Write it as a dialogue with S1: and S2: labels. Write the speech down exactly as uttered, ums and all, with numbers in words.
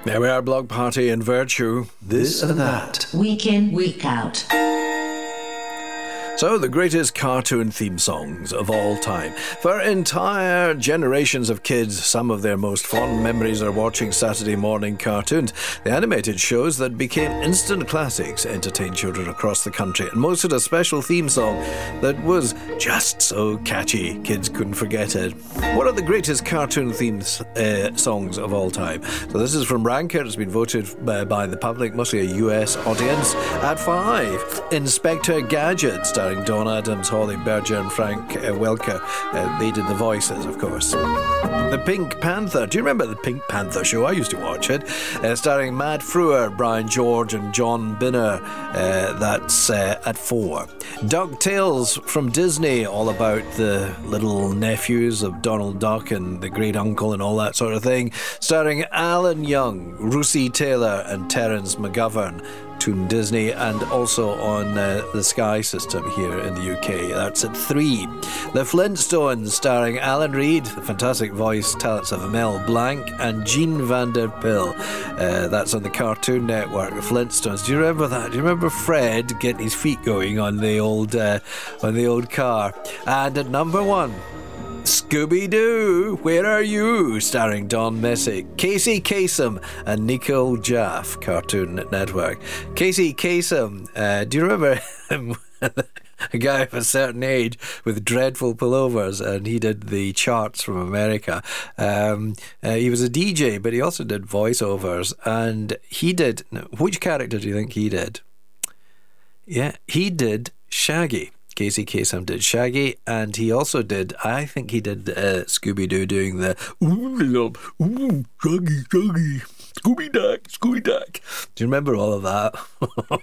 S1: There we are, Blog Party and Virtue.
S2: This and that.
S3: Week in, week out.
S1: So, the greatest cartoon theme songs of all time. For entire generations of kids, some of their most fond memories are watching Saturday morning cartoons. The animated shows that became instant classics entertained children across the country, and most had a special theme song that was just so catchy, kids couldn't forget it. What are the greatest cartoon themes uh, songs of all time? So this is from Ranker. It's been voted by, by the public, mostly a U S audience. At five, Inspector Gadget, starring Don Adams, Holly Berger and Frank uh, Welker. Uh, they did the voices, of course. The Pink Panther. Do you remember the Pink Panther show? I used to watch it. Uh, starring Matt Frewer, Brian George and John Binner. Uh, that's uh, at four. DuckTales from Disney, all about the little nephews of Donald Duck and the great uncle and all that sort of thing. Starring Alan Young, Russi Taylor and Terence McGovern. Toon Disney, and also on uh, the Sky System here in the U K. That's at three. The Flintstones, starring Alan Reed, the fantastic voice talents of Mel Blanc and Gene Vanderpill. Uh, that's on the Cartoon Network. The Flintstones. Do you remember that? Do you remember Fred getting his feet going on the old uh, on the old car? And at number one, Scooby-Doo, Where Are You? Starring Don Messick, Casey Kasem and Nico Jaff, Cartoon Network. Casey Kasem, uh, do you remember him? A guy of a certain age with dreadful pullovers, and he did the charts from America. Um, uh, he was a D J, but he also did voiceovers, and he did... Which character do you think he did? Yeah, he did Shaggy. Casey Kasem did Shaggy, and he also did, I think he did uh, Scooby-Doo doing the ooh, ooh, Shaggy, Shaggy, Scooby-Duck, Scooby-Duck. Do you remember all of that?